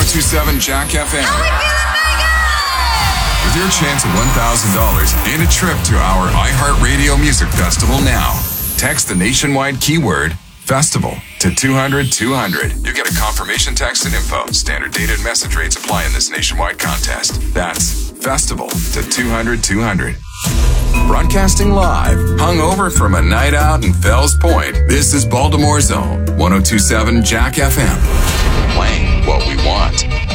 1027 Jack FM. With your chance at $1,000 and a trip to our iHeartRadio Music Festival now. Text the nationwide keyword Festival to 200-200. You get a confirmation text and info. Standard data and message rates apply in this nationwide contest. That's Festival to 200-200. Broadcasting live, hungover from a night out in Fells Point. This is Baltimore's own 1027 Jack FM. Playing what we want.